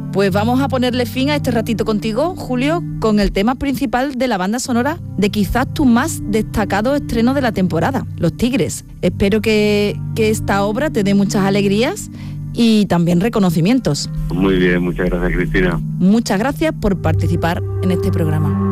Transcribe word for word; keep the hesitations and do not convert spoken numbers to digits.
Pues vamos a ponerle fin a este ratito contigo, Julio, con el tema principal de la banda sonora de quizás tu más destacado estreno de la temporada, Los Tigres. Espero que, que esta obra te dé muchas alegrías y también reconocimientos. Muy bien, muchas gracias, Cristina. Muchas gracias por participar en este programa.